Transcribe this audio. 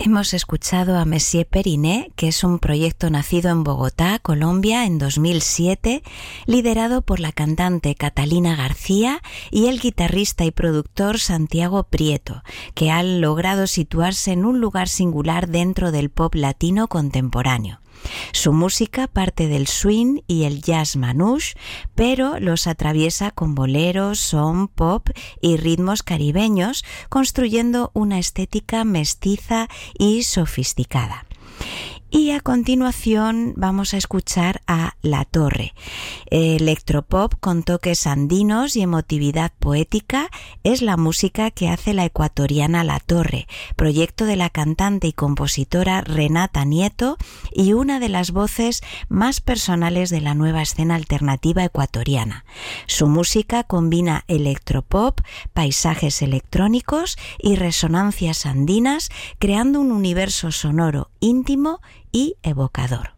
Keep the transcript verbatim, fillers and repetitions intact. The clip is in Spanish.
Hemos escuchado a Messier Periné, que es un proyecto nacido en Bogotá, Colombia, en dos mil siete, liderado por la cantante Catalina García y el guitarrista y productor Santiago Prieto, que han logrado situarse en un lugar singular dentro del pop latino contemporáneo. Su música parte del swing y el jazz manouche, pero los atraviesa con boleros, son, pop y ritmos caribeños, construyendo una estética mestiza y sofisticada. Y a continuación vamos a escuchar a La Torre. Electropop con toques andinos y emotividad poética es la música que hace la ecuatoriana La Torre, proyecto de la cantante y compositora Renata Nieto y una de las voces más personales de la nueva escena alternativa ecuatoriana. Su música combina electropop, paisajes electrónicos y resonancias andinas, creando un universo sonoro íntimo y evocador.